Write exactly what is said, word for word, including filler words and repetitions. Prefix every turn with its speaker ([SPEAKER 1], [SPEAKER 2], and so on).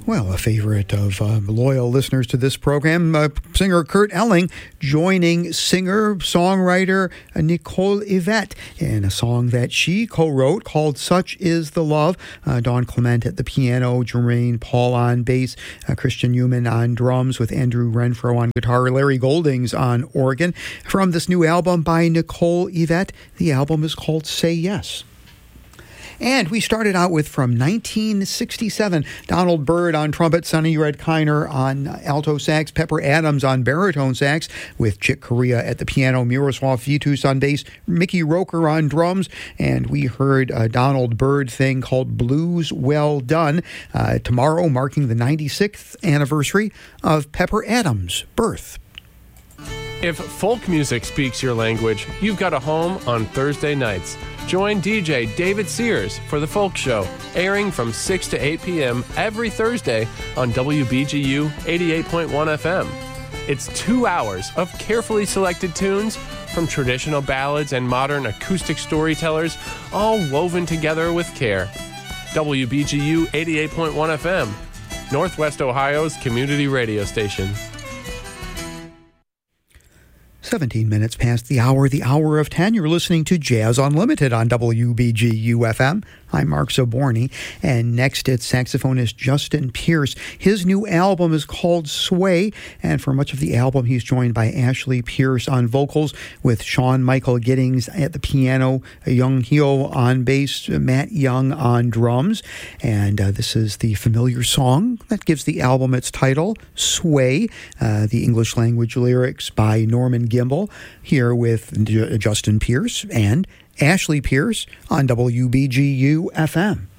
[SPEAKER 1] Well, a favorite of uh, loyal listeners to this program, uh, singer Kurt Elling joining singer-songwriter uh, Nicole Yvette in a song that she co-wrote called Such Is the Love. Uh, Don Clement at the piano, Jermaine Paul on bass, uh, Christian Newman on drums with Andrew Renfro on guitar, Larry Goldings on organ. From this new album by Nicole Yvette, the album is called Say Yes. And we started out with, from nineteen sixty-seven, Donald Byrd on trumpet, Sonny Red Kiner on alto sax, Pepper Adams on baritone sax, with Chick Corea at the piano, Miroslav Vitus on bass, Mickey Roker on drums, and we heard a Donald Byrd thing called Blues Well Done, uh, tomorrow marking the ninety-sixth anniversary of Pepper Adams' birth.
[SPEAKER 2] If folk music speaks your language, you've got a home on Thursday nights. Join D J David Sears for The Folk Show, airing from six to eight p.m. every Thursday on W B G U eighty-eight point one F M. It's two hours of carefully selected tunes from traditional ballads and modern acoustic storytellers, all woven together with care. W B G U eighty-eight point one F M, Northwest Ohio's community radio station.
[SPEAKER 1] seventeen minutes past the hour, the hour of ten. You're listening to Jazz Unlimited on W B G U F M. I'm Mark Zaborny, and next it's saxophonist Justin Pierce. His new album is called Sway, and for much of the album, he's joined by Ashley Pierce on vocals, with Sean Michael Giddings at the piano, Young Hyo on bass, Matt Young on drums, and uh, this is the familiar song that gives the album its title, Sway, uh, the English language lyrics by Norman Gimbel, here with J- Justin Pierce and Ashley Pierce on W B G U F M.